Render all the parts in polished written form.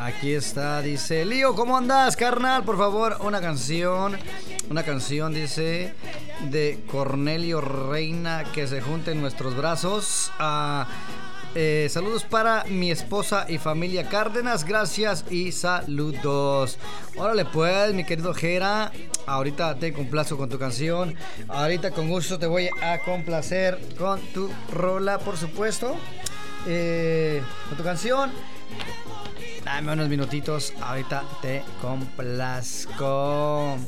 Aquí está, dice Lío, ¿cómo andas, carnal? Por favor, una canción, dice, de Cornelio Reina, que se junten nuestros brazos. Saludos para mi esposa y familia Cárdenas, gracias y saludos. Órale pues, mi querido Jera, ahorita te complazco con tu canción. Ahorita con gusto te voy a complacer con tu rola, por supuesto. Con tu canción. Dame unos minutitos, ahorita te complazco.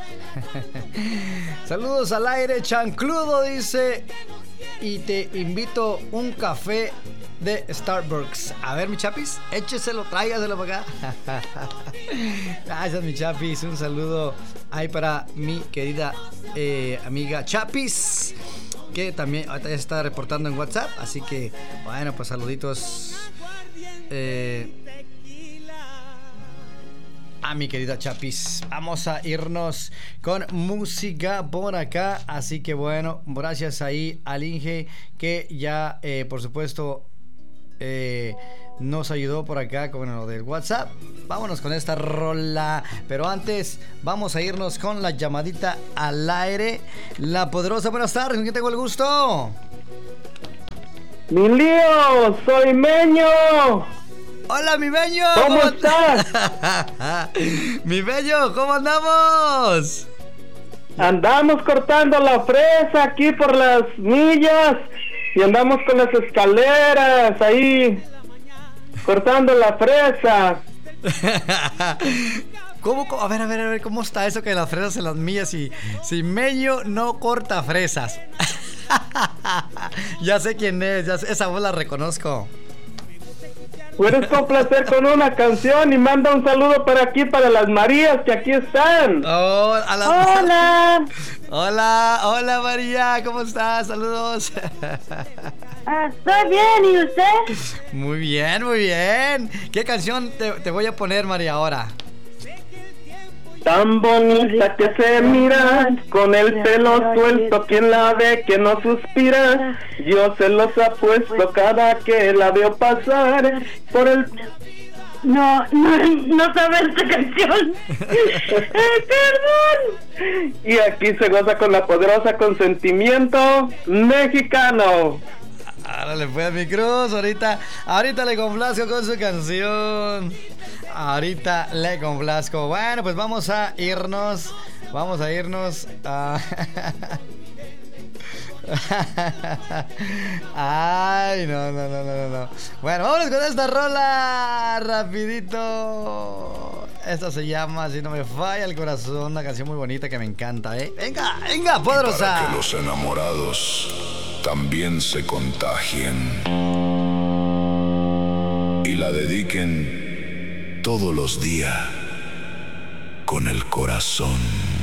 Saludos al aire, chancludo, dice. Y te invito un café de Starbucks. A ver, mi chapis, écheselo, tráigaselo para acá. Gracias, mi chapis. Un saludo ahí para mi querida amiga Chapis, que también ahorita ya está reportando en WhatsApp. Así que, bueno, pues saluditos a mi querida Chapis. Vamos a irnos con música por acá. Así que bueno, gracias ahí al Inge, que ya por supuesto nos ayudó por acá con lo del WhatsApp. Vámonos con esta rola, pero antes vamos a irnos con la llamadita al aire. La Poderosa, buenas tardes, ¿con quién tengo el gusto? Mi Lío, soy Meño. Hola, mi Bello. ¿Cómo estás? Mi Bello, ¿cómo andamos? Andamos cortando la fresa aquí por las millas y andamos con las escaleras ahí cortando la fresa. ¿Cómo? A ver, ¿cómo está eso que las fresas en las millas y si Meño no corta fresas? Ya sé quién es, esa voz la reconozco. Puedes complacer con una canción y manda un saludo para aquí, para las Marías que aquí están. Oh, Hola. Hola María, ¿cómo estás? Saludos. Estoy bien, ¿y usted? Muy bien. ¿Qué canción te voy a poner, María, ahora? Tan bonita que se mira, con el pelo suelto, quien la ve que no suspira, yo se los apuesto cada que la veo pasar por el... No sabes esta canción. Perdón. Y aquí se goza con la poderosa consentimiento mexicano. Árale pues, mi cruz, ahorita le complazco con su canción. Ahorita le complazco. Bueno, pues vamos a irnos a... Ay, no. Bueno, vámonos con esta rola rapidito. Esta se llama Si no me falla el corazón, una canción muy bonita que me encanta, ¿eh? Venga, poderosa. Para que los enamorados también se contagien y la dediquen todos los días con el corazón.